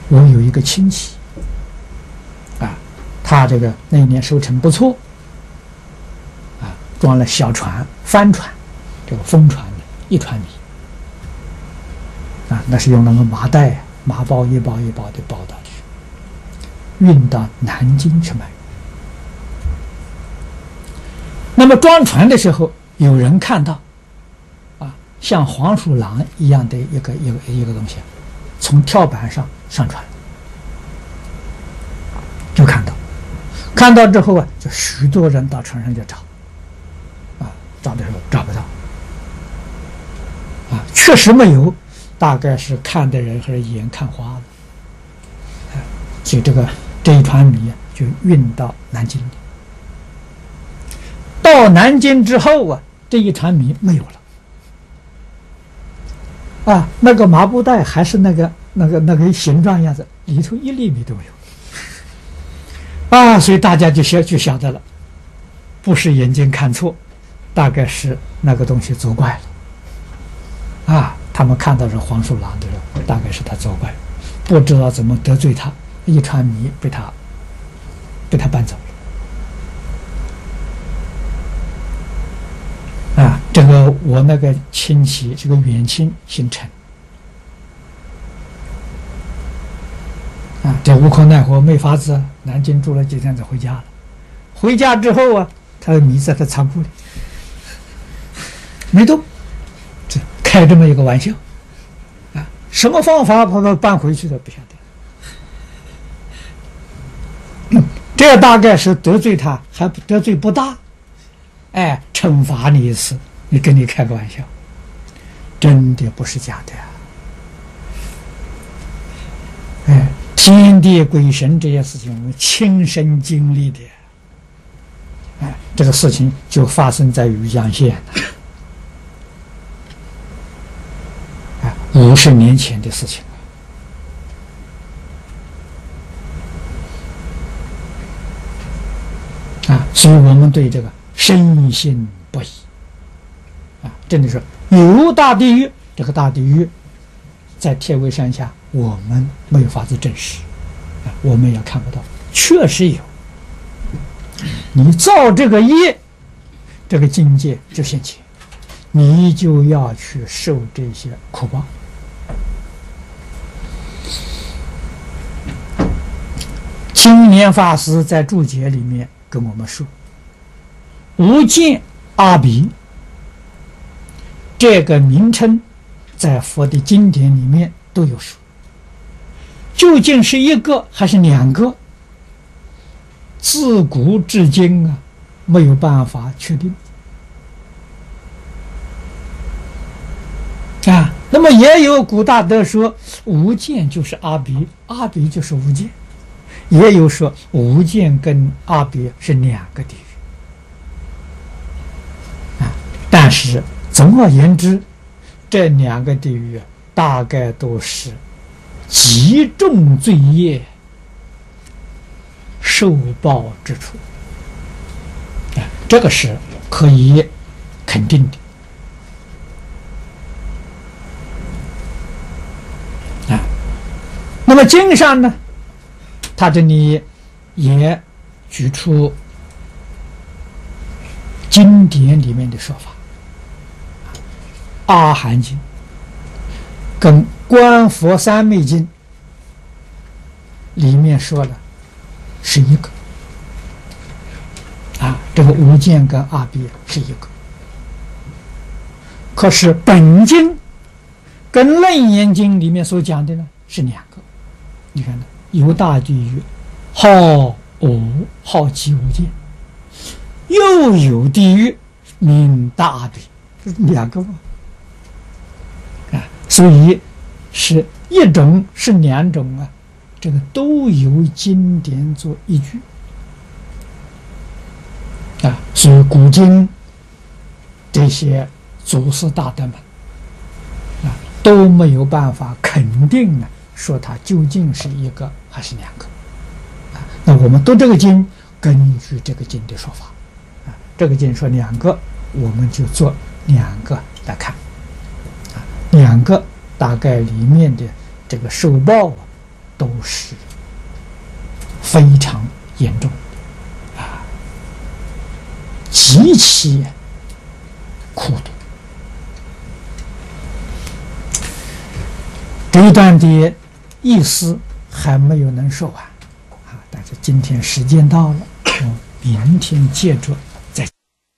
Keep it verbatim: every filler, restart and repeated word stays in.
我有一个亲戚啊，他这个那一年收成不错啊，装了小船、帆船，这个风船的一船米啊，那是用那个麻袋、麻包一包一包的包到去，运到南京去卖。那么装船的时候，有人看到啊，像黄鼠狼一样的一个一个一个东西，从跳板上上船，就看到，看到之后啊，就许多人到船上去找，啊，找的时候找不到，啊，确实没有，大概是看的人还是眼看花了，啊，所以这个这一船米就运到南京。到南京之后啊，这一船米没有了，啊，那个麻布袋还是那个那个那个形状样子，里头一粒米都没有，啊，所以大家就晓就晓得了，不是眼睛看错，大概是那个东西作怪了，啊，他们看到是黄鼠狼的时候，大概是他作怪，不知道怎么得罪他，一船米被他被他搬走了。啊，这个我那个亲戚，这个远亲姓陈，啊，这无可奈何，没法子，南京住了几天就回家了。回家之后啊，他的米在他仓库里没动，这开这么一个玩笑，啊，什么方法把它搬回去的不晓得。嗯，这大概是得罪他，还得罪不大。哎，惩罚你一次，你跟你开个玩笑，真的不是假的啊！哎，天地鬼神这些事情，我们亲身经历的。哎，这个事情就发生在余江县了，哎，五十年前的事情啊！所以我们对这个深信不疑啊！真的是有大地狱，这个大地狱在天威山下，我们没有法子证实啊，我们也看不到，确实有。你造这个业，这个境界就现前，你就要去受这些苦报。青年法师在注解里面跟我们说，无间阿鼻这个名称在佛的经典里面都有说，究竟是一个还是两个，自古至今啊没有办法确定啊。那么也有古大德说无间就是阿鼻，阿鼻就是无间，也有说无间跟阿鼻是两个地狱。但是总而言之，这两个地狱大概都是极重罪业受报之处，这个是可以肯定的啊。那么经上呢，他这里也举出经典里面的说法，阿含经跟观佛三昧经里面说的是一个啊，这个无间跟阿鼻是一个，可是本经跟楞严经里面所讲的呢是两个。你看呢，有大地狱号无号极无间，又有地狱名大阿鼻，这是两个嘛啊，所以是一种是两种啊，这个都有经典做依据啊，所以古今这些祖师大德们啊都没有办法肯定呢，说它究竟是一个还是两个啊。那我们读这个经，根据这个经的说法啊，这个经说两个，我们就做两个来看啊，两个大概里面的这个受报啊， 都是非常严重啊，极其苦毒。这一段的意思还没有能说完啊，但是今天时间到了，我明天接着